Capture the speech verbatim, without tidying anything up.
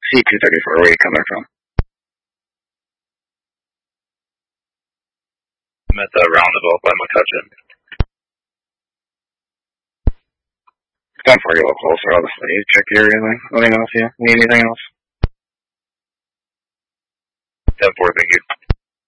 C two thirty-four, where are you coming from? I'm at the roundabout by McCutcheon. ten forty a little closer, I'll just let you check your everything. Let me know if you need anything else. ten four, thank you.